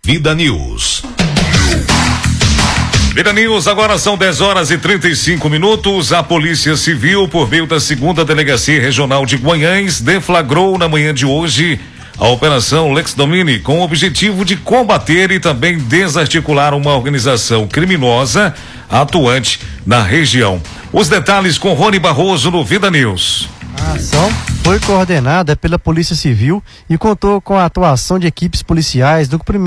Vida News. Vida News, agora são 10h35. A Polícia Civil, por meio da 2ª Delegacia Regional de Guanhães, deflagrou na manhã de hoje a Operação Lex Domini, com o objetivo de combater e também desarticular uma organização criminosa atuante na região. Os detalhes com Rony Barroso no Vida News. A ação foi coordenada pela Polícia Civil e contou com a atuação de equipes policiais do